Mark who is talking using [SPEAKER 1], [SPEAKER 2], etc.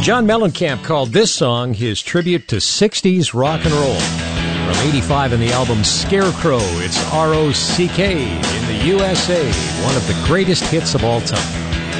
[SPEAKER 1] John Mellencamp called this song his tribute to 60s rock and roll. From 85 in the album Scarecrow, it's R.O.C.K. in the USA, one of the greatest hits of all time.